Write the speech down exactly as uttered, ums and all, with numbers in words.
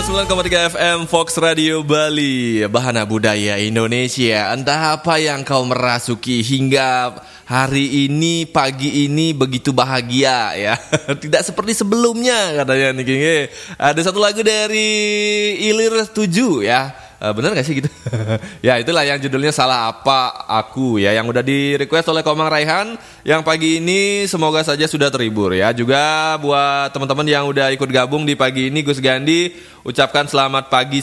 sembilan koma tiga F M Fox Radio Bali, Bahana Budaya Indonesia. Entah apa yang kau merasuki hingga hari ini, pagi ini begitu bahagia ya. Tidak seperti sebelumnya katanya nih. Ada satu lagu dari Ilir tujuh ya. Bener gak sih gitu? Ya itulah yang judulnya Salah Apa Aku ya, yang udah di request oleh Komang Raihan. Yang pagi ini semoga saja sudah terhibur ya. Juga buat teman-teman yang udah ikut gabung di pagi ini, Gus Gandhi ucapkan selamat pagi